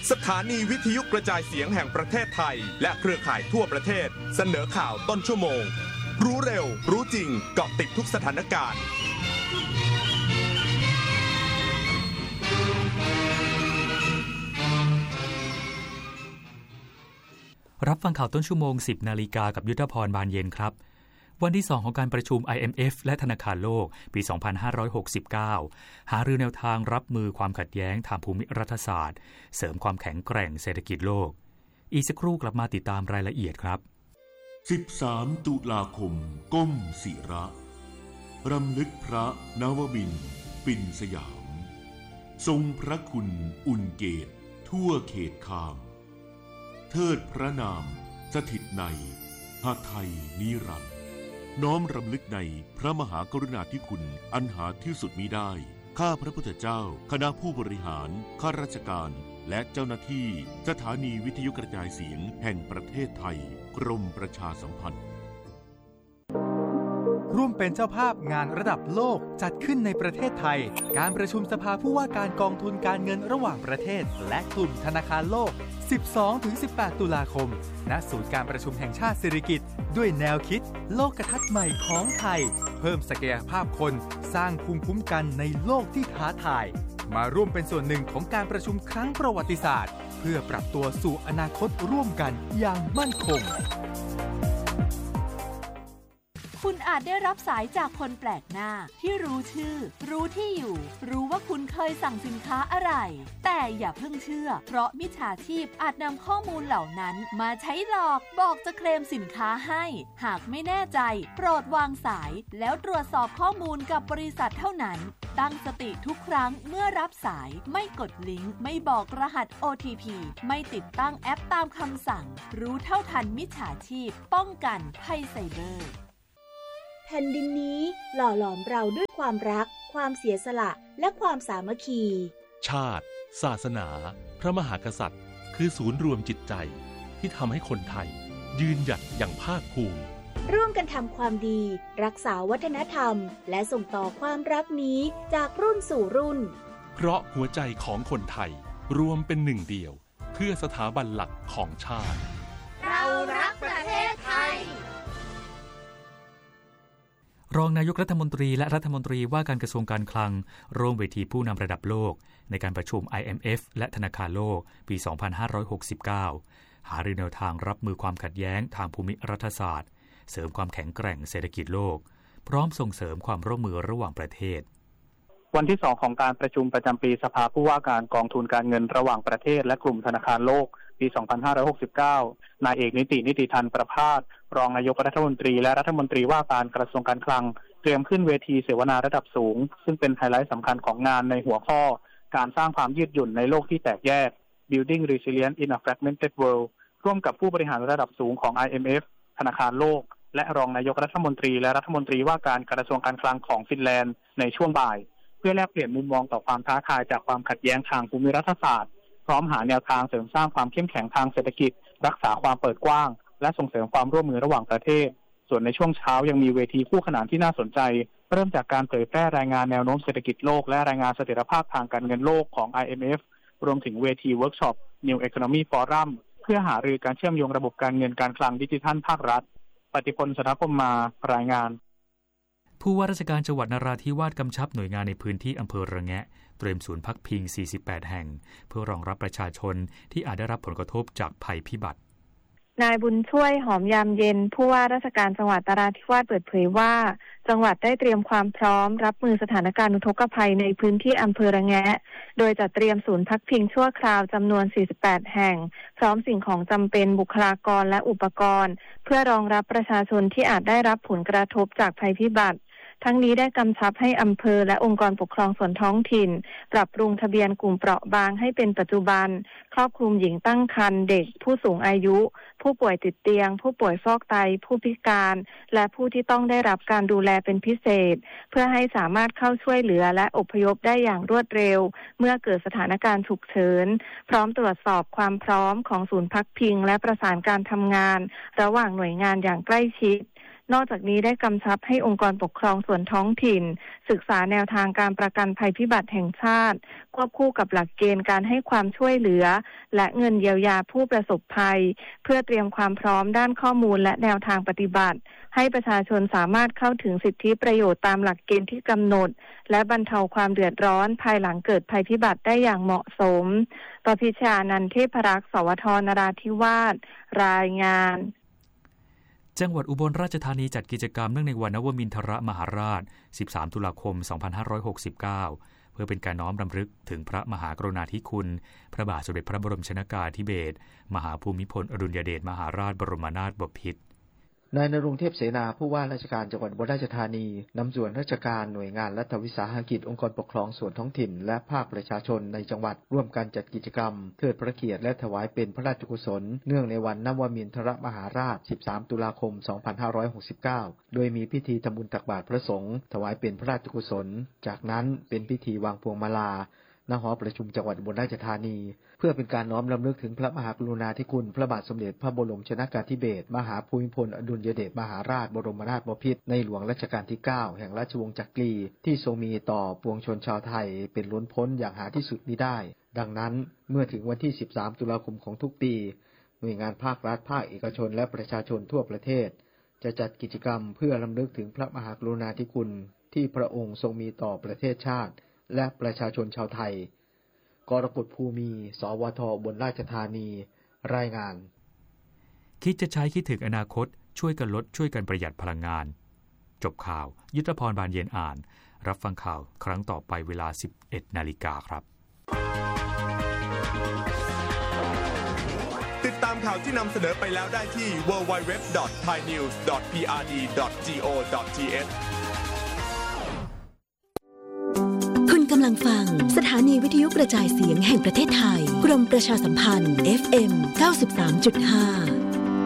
สถานีวิทยุกระจายเสียงแห่งประเทศไทยและเครือข่ายทั่วประเทศเสนอข่าวต้นชั่วโมงรู้เร็วรู้จริงเกาะติดทุกสถานการณ์รับฟังข่าวต้นชั่วโมง 10 นาฬิกากับยุทธพรบานเย็นครับวันที่ 2 ของการประชุม IMF และธนาคารโลกปี 2569 หารือแนวทางรับมือความขัดแย้งทางภูมิรัฐศาสตร์เสริมความแข็งแกร่งเศรษฐกิจโลกอีกสักครู่กลับมาติดตามรายละเอียดครับ 13 ตุลาคมก้มศิระรำลึกพระนวมินทร์ปิ่นสยามทรงพระคุณอุ่นเกตทั่วเขตคามเทิดพระนามสถิตในหาไทยนิรันดร์น้อมรำลึกในพระมหากรุณาธิคุณอันหาที่สุดมิได้ข้าพระพุทธเจ้าคณะผู้บริหารข้าราชการและเจ้าหน้าที่สถานีวิทยุกระจายเสียงแห่งประเทศไทยกรมประชาสัมพันธ์ร่วมเป็นเจ้าภาพงานระดับโลกจัดขึ้นในประเทศไทยการประชุมสภาผู้ว่าการกองทุนการเงินระหว่างประเทศและกลุ่มธนาคารโลก 12-18 ตุลาคมณศูนย์การประชุมแห่งชาติสิริกิติ์ด้วยแนวคิดโลกทัศน์ใหม่ของไทยเพิ่มศักยภาพคนสร้างภูมิคุ้มกันในโลกที่ท้าทายมาร่วมเป็นส่วนหนึ่งของการประชุมครั้งประวัติศาสตร์เพื่อปรับตัวสู่อนาคตร่วมกันอย่างมั่นคงคุณอาจได้รับสายจากคนแปลกหน้าที่รู้ชื่อรู้ที่อยู่รู้ว่าคุณเคยสั่งสินค้าอะไรแต่อย่าเพิ่งเชื่อเพราะมิจฉาชีพอาจนำข้อมูลเหล่านั้นมาใช้หลอกบอกจะเคลมสินค้าให้หากไม่แน่ใจโปรดวางสายแล้วตรวจสอบข้อมูลกับบริษัทเท่านั้นตั้งสติทุกครั้งเมื่อรับสายไม่กดลิงก์ไม่บอกรหัส OTP ไม่ติดตั้งแอปตามคำสั่งรู้เท่าทันมิจฉาชีพป้องกันภัยไซเบอร์แผ่นดินนี้หล่อหลอมเราด้วยความรักความเสียสละและความสามัคคีชาติศาสนาพระมหากษัตริย์คือศูนย์รวมจิตใจที่ทำให้คนไทยยืนหยัดอย่างภาคภูมิร่วมกันทำความดีรักษาวัฒนธรรมและส่งต่อความรักนี้จากรุ่นสู่รุ่นเพราะหัวใจของคนไทยรวมเป็นหนึ่งเดียวเพื่อสถาบันหลักของชาติเรารักประเทศไทยรองนายกรัฐมนตรีและรัฐมนตรีว่าการกระทรวงการคลังร่วมเวทีผู้นำระดับโลกในการประชุม IMF และธนาคารโลกปี 2569 หารือแนวทางรับมือความขัดแย้งทางภูมิรัฐศาสตร์เสริมความแข็งแกร่งเศรษฐกิจโลกพร้อมส่งเสริมความร่วมมือระหว่างประเทศวันที่ 2 ของการประชุมประจำปีสภาผู้ว่าการกองทุนการเงินระหว่างประเทศและกลุ่มธนาคารโลกปี 2569 นายเอกนิติธันประภาสรองนายกรัฐมนตรีและรัฐมนตรีว่าการกระทรวงการคลังเตรียมขึ้นเวทีเสวนาระดับสูงซึ่งเป็นไฮไลท์สำคัญของงานในหัวข้อการสร้างความยืดหยุ่นในโลกที่แตกแยก Building Resilience in a Fragmented World ร่วมกับผู้บริหารระดับสูงของ IMF ธนาคารโลกและรองนายกรัฐมนตรีและรัฐมนตรีว่าการกระทรวงการคลังของฟินแลนด์ในช่วงบ่ายเพื่อแลกเปลี่ยนมุมมองต่อความท้าทายจากความขัดแย้งทางภูมิรัฐศาสตร์พร้อมหาแนวทางเสริมสร้างความเข้มแข็งทางเศรษฐกิจรักษาความเปิดกว้างและส่งเสริมความร่วมมือระหว่างประเทศส่วนในช่วงเช้ายังมีเวทีคู่ขนานที่น่าสนใจเริ่มจากการเผยแพร่รายงานแนวโน้มเศรษฐกิจโลกและรายงานเสถียรภาพทางการเงินโลกของ IMF รวมถึงเวทีเวิร์กช็อป New Economy Forum เพื่อหารือการเชื่อมโยงระบบการเงินการคลังดิจิทัลภาครัฐปฏิพล สถาพรมารายงานผู้ว่าราชการจังหวัดนราธิวาสกำชับหน่วยงานในพื้นที่อำเภอระแงะเตรียมศูนย์พักพิง 48 แห่งเพื่อรองรับประชาชนที่อาจได้รับผลกระทบจากภัยพิบัตินายบุญช่วยหอมยามเย็นผู้ว่าราชการจังหวัดนราธิวาสเปิดเผยว่าจังหวัดได้เตรียมความพร้อมรับมือสถานการณ์อุทกภัยในพื้นที่อำเภอระแงะโดยจัดเตรียมศูนย์พักพิงชั่วคราวจำนวน 48 แห่งพร้อมสิ่งของจำเป็นบุคลากรและอุปกรณ์เพื่อรองรับประชาชนที่อาจได้รับผลกระทบจากภัยพิบัติทั้งนี้ได้กำชับให้อำเภอและองค์กรปกครองส่วนท้องถิ่นปรับปรุงทะเบียนกลุ่มเปราะบางให้เป็นปัจจุบันครอบคลุมหญิงตั้งครรภ์เด็กผู้สูงอายุผู้ป่วยติดเตียงผู้ป่วยฟอกไตผู้พิการและผู้ที่ต้องได้รับการดูแลเป็นพิเศษเพื่อให้สามารถเข้าช่วยเหลือและอพยพได้อย่างรวดเร็วเมื่อเกิดสถานการณ์ฉุกเฉินพร้อมตรวจสอบความพร้อมของศูนย์พักพิงและประสานการทำงานระหว่างหน่วยงานอย่างใกล้ชิดนอกจากนี้ได้กำชับให้องค์กรปกครองส่วนท้องถิ่นศึกษาแนวทางการประกันภัยพิบัติแห่งชาติควบคู่กับหลักเกณฑ์การให้ความช่วยเหลือและเงินเยียวยาผู้ประสบภัยเพื่อเตรียมความพร้อมด้านข้อมูลและแนวทางปฏิบัติให้ประชาชนสามารถเข้าถึงสิทธิประโยชน์ตามหลักเกณฑ์ที่กำหนดและบรรเทาความเดือดร้อนภายหลังเกิดภัยพิบัติได้อย่างเหมาะสมประพิชานันท์เทพรักษ์สวทนราธิวาสรายงานจังหวัดอุบลราชธานีจัดกิจกรรมเนื่องในวันนวมินทรมหาราช13ตุลาคม2569เพื่อเป็นการน้อมรำลึกถึงพระมหากรุณาธิคุณพระบาทสมเด็จพระบรมชนกาธิเบศรมหาภูมิพลอดุลยเดชมหาราชบรมนาถบพิตรนายณรงค์เทพเสนาผู้ว่าราชการจังหวัดอุบลราชธานีนำส่วนราชการหน่วยงานรัฐวิสาหกิจองค์กรปกครองส่วนท้องถิ่นและภาคประชาชนในจังหวัดร่วมกันจัดกิจกรรมเทิดพระเกียรติและถวายเป็นพระราชกุศลเนื่องในวันนวมินทรมหาราช13ตุลาคม2569โดยมีพิธีทำบุญตักบาตรพระสงฆ์ถวายเป็นพระราชกุศลจากนั้นเป็นพิธีวางพวงมาลาณหอประชุมจังหวัดอุบลราชธานีเพื่อเป็นการน้อมรำลึกถึงพระมหากรุณาธิคุณพระบาทสมเด็จพระบรมชนกาธิเบศรมหาภูมิพลอดุลยเดชมหาราชบรมนาถบพิตรในหลวงรัชกาลที่9แห่งราชวงศ์จักรีที่ทรงมีต่อปวงชนชาวไทยเป็นล้นพ้นอย่างหาที่สุดมิได้ดังนั้นเมื่อถึงวันที่13ตุลาคมของทุกปีหน่วยงานภาครัฐภาคเอกชนและประชาชนทั่วประเทศจะจัดกิจกรรมเพื่อรำลึกถึงพระมหากรุณาธิคุณที่พระองค์ทรงมีต่อประเทศชาติและประชาชนชาวไทยกรกฎภูมิสวทอุบลราชธานีรายงานคิดจะใช้คิดถึงอนาคตช่วยกันลดช่วยกันประหยัดพลังงานจบข่าวยุทธพรบานเย็นอ่านรับฟังข่าวครั้งต่อไปเวลา 11 นาฬิกาครับติดตามข่าวที่นำเสนอไปแล้วได้ที่ www.thainews.prd.go.th กำลังฟังสถานีวิทยุกระจายเสียงแห่งประเทศไทยกรมประชาสัมพันธ์ FM 93.5